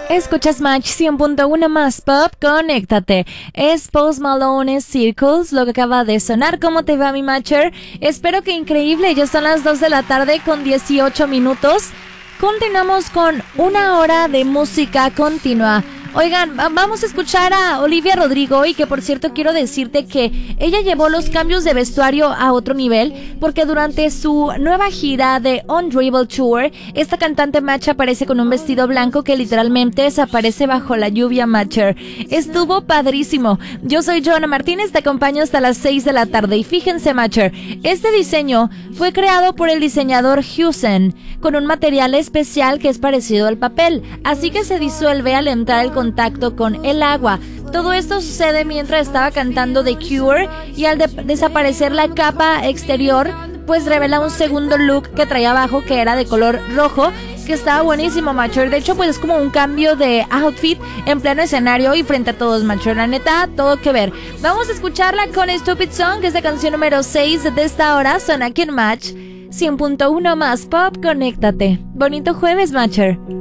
Escuchas Match 100.1 más pop, conéctate. Es Post Malone, Circles, lo que acaba de sonar. ¿Cómo te va, mi Matcher? Espero que increíble, ya son las 2 de la tarde con 18 minutos. Continuamos con una hora de música continua. Oigan, vamos a escuchar a Olivia Rodrigo y que por cierto quiero decirte que ella llevó los cambios de vestuario a otro nivel porque durante su nueva gira de Undribble Tour, esta cantante Match aparece con un vestido blanco que literalmente desaparece bajo la lluvia, Matcher. Estuvo padrísimo. Yo soy Joana Martínez, te acompaño hasta las 6 de la tarde y fíjense, Matcher, este diseño fue creado por el diseñador Hewson con un material especial que es parecido al papel, así que se disuelve al entrar el contacto con el agua. Todo esto sucede mientras estaba cantando The Cure y al desaparecer la capa exterior, pues revela un segundo look que traía abajo que era de color rojo, que estaba buenísimo, Matcher. De hecho, pues es como un cambio de outfit en pleno escenario y frente a todos, Matcher. La neta, todo que ver. Vamos a escucharla con Stupid Song, que es la canción número 6 de esta hora. Son aquí en Match 100.1 más pop, conéctate. Bonito jueves, Matcher.